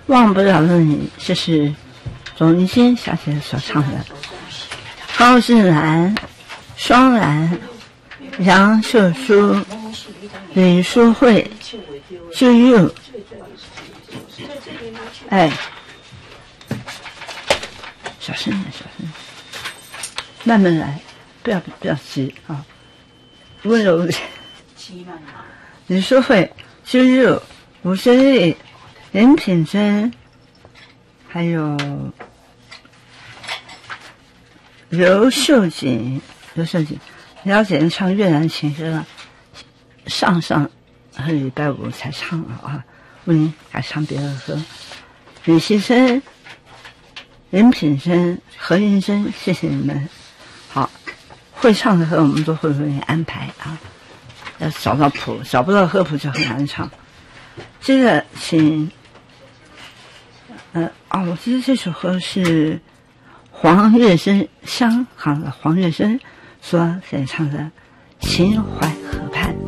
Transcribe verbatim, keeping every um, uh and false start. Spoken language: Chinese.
忘不了的你，这是董玉金小姐所唱的。高志兰、双兰、杨秀书、李淑慧、朱佑，哎，小声点，小声点，慢慢来，不要不要急啊，温柔点。李淑慧、朱佑、吴珍丽、林品珍，还有刘秀锦，刘秀锦，了解人唱越南情歌了，上上和礼拜五才唱了啊，为您改唱别的歌。李希珍、林品珍、何云珍，谢谢你们。好，会唱的歌我们都会为你安排啊，要找到谱，找不到歌谱就很难唱。接着请，呃，哦，我记得这首歌是黄月珍，香港的黄月珍所演唱的《秦淮河畔》。